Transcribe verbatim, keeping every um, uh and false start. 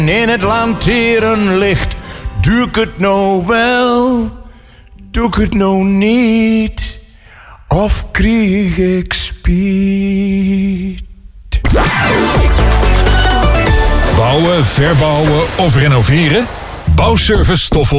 in het lanterenlicht. Doe ik het nou wel, doe ik het nou niet? Of krieg ik spiet? Bouwen, verbouwen of renoveren? Bouwservice Stoffel